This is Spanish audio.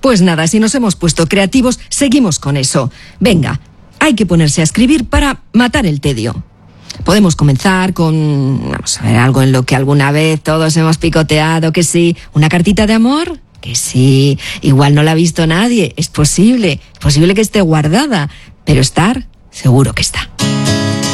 Pues nada, si nos hemos puesto creativos, seguimos con eso. Venga, hay que ponerse a escribir para matar el tedio. Podemos comenzar con, vamos a ver, algo en lo que alguna vez todos hemos picoteado, que sí, una cartita de amor, que sí, igual no la ha visto nadie, es posible que esté guardada, pero estar, seguro que está.